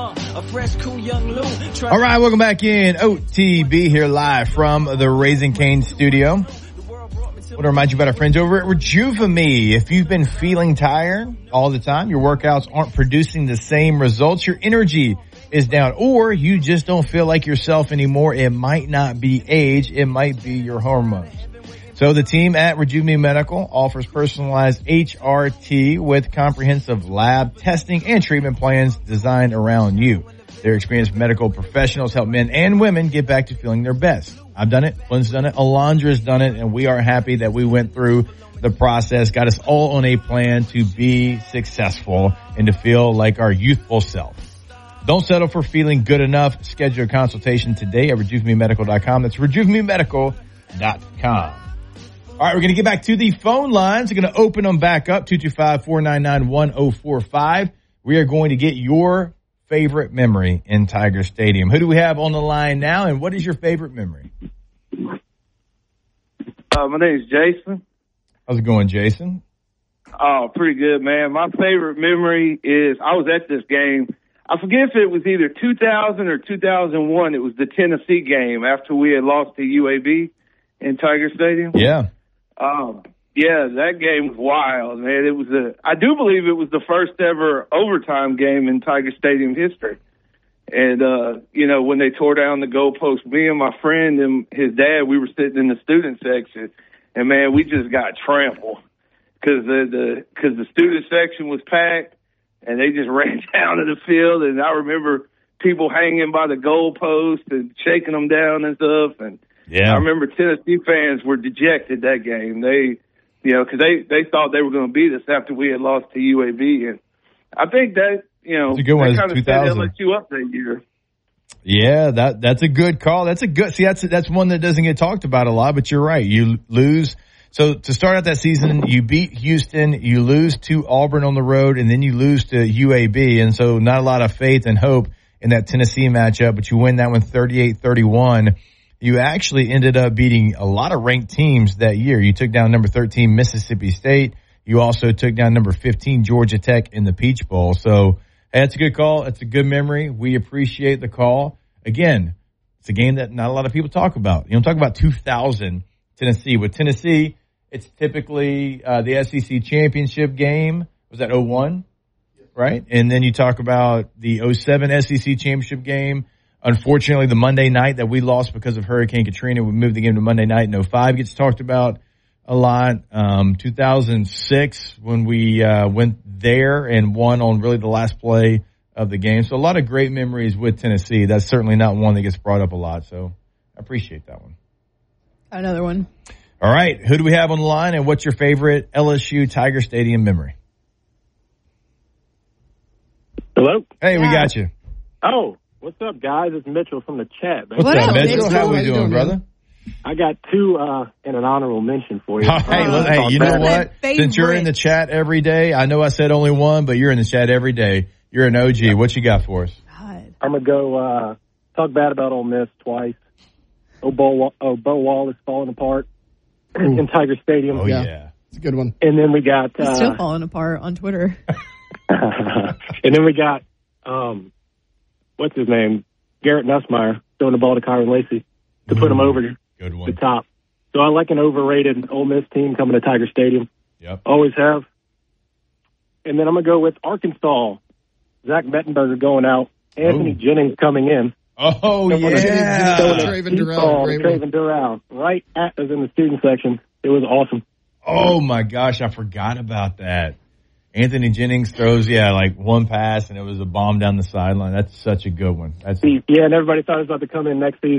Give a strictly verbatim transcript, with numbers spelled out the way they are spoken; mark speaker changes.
Speaker 1: All right, welcome back in. O T B here live from the Raising Cane studio. I want to remind you about our friends over at Rejuvame. If you've been feeling tired all the time, your workouts aren't producing the same results, your energy is down, or you just don't feel like yourself anymore, it might not be age, it might be your hormones. So the team at Rejuvame Medical offers personalized H R T with comprehensive lab testing and treatment plans designed around you. Their experienced medical professionals help men and women get back to feeling their best. I've done it, Flynn's done it, Alondra's done it, and we are happy that we went through the process, got us all on a plan to be successful and to feel like our youthful self. Don't settle for feeling good enough. Schedule a consultation today at Rejuvame Medical dot com. That's Rejuvame Medical dot com. All right, we're going to get back to the phone lines. We're going to open them back up, two two five, four nine nine, one oh four five. We are going to get your favorite memory in Tiger Stadium. Who do we have on the line now, and what is your favorite memory?
Speaker 2: Uh, my name is Jason.
Speaker 1: How's it going, Jason?
Speaker 2: Oh, pretty good, man. My favorite memory is I was at this game. I forget if it was either two thousand or two thousand one. It was the Tennessee game after we had lost to U A B in Tiger Stadium.
Speaker 1: Yeah.
Speaker 2: Um, yeah, that game was wild, man. It was a, I do believe it was the first ever overtime game in Tiger Stadium history. And, uh, you know, when they tore down the goalpost, me and my friend and his dad, we were sitting in the student section, and man, we just got trampled because the, the, cause the student section was packed, and they just ran down to the field. And I remember people hanging by the goalpost and shaking them down and stuff. And
Speaker 1: yeah,
Speaker 2: I remember Tennessee fans were dejected that game. They, you know, because they, they thought they were going to beat us after we had lost to U A B. And I think that, you know,
Speaker 1: that kind
Speaker 2: of set L S U up that year.
Speaker 1: Yeah, that that's a good call. That's a good, see, that's, that's one that doesn't get talked about a lot, but you're right. You lose. So to start out that season, you beat Houston, you lose to Auburn on the road, and then you lose to U A B. And so not a lot of faith and hope in that Tennessee matchup, but you win that one thirty-eight thirty-one. You actually ended up beating a lot of ranked teams that year. You took down number thirteen Mississippi State. You also took down number fifteen Georgia Tech in the Peach Bowl. So hey, that's a good call. That's a good memory. We appreciate the call. Again, it's a game that not a lot of people talk about. You don't talk about two thousand Tennessee. With Tennessee, it's typically uh, the S E C championship game. Was that oh one? Right? And then you talk about the oh seven S E C championship game. Unfortunately, the Monday night that we lost because of Hurricane Katrina, we moved the game to Monday night in oh five gets talked about a lot. Um, two thousand six when we uh, went there and won on really the last play of the game. So a lot of great memories with Tennessee. That's certainly not one that gets brought up a lot. So I appreciate that one.
Speaker 3: Another one.
Speaker 1: All right. Who do we have on the line, and what's your favorite L S U Tiger Stadium memory?
Speaker 4: Hello?
Speaker 1: Hey,
Speaker 3: yeah.
Speaker 1: we got you.
Speaker 4: Oh, what's up, guys? It's Mitchell from the chat.
Speaker 1: What's
Speaker 3: what
Speaker 1: up,
Speaker 3: up,
Speaker 1: Mitchell?
Speaker 3: Mitchell?
Speaker 1: How we
Speaker 3: How
Speaker 1: doing,
Speaker 3: doing,
Speaker 1: brother?
Speaker 4: I got two uh, and an honorable mention for you.
Speaker 1: Oh, hey,
Speaker 4: uh,
Speaker 1: look, hey, you know what?
Speaker 3: Favorite.
Speaker 1: Since you're in the chat every day, I know I said only one, but you're in the chat every day. You're an O G. What you got for us?
Speaker 3: God.
Speaker 4: I'm going to go uh, talk bad about Ole Miss twice. Oh, Bo, oh, Bo Wallace falling apart in Tiger Stadium.
Speaker 1: Oh, yeah. yeah.
Speaker 5: It's a good one.
Speaker 4: And then we got...
Speaker 3: It's
Speaker 4: Uh,
Speaker 3: still falling apart on Twitter.
Speaker 4: and then we got, um, what's his name? Garrett Nussmeier throwing the ball to Kyron Lacey to put him over
Speaker 1: Good
Speaker 4: the
Speaker 1: one.
Speaker 4: top. So I like an overrated Ole Miss team coming to Tiger Stadium.
Speaker 1: Yep.
Speaker 4: Always have. And then I'm going to go with Arkansas. Zach Mettenberger going out. Anthony
Speaker 1: Ooh.
Speaker 4: Jennings coming in.
Speaker 1: Oh,
Speaker 4: Throwing a-
Speaker 1: yeah.
Speaker 4: throwing a
Speaker 5: Traven
Speaker 4: deep
Speaker 5: Durrell,
Speaker 4: ball to
Speaker 5: great one.
Speaker 4: Traven Durrell. Right at us in the student section. It was awesome.
Speaker 1: Oh, my gosh. I forgot about that. Anthony Jennings throws, yeah, like one pass, and it was a bomb down the sideline. That's such a good one. That's
Speaker 4: Yeah, and everybody thought it was about to come in next season.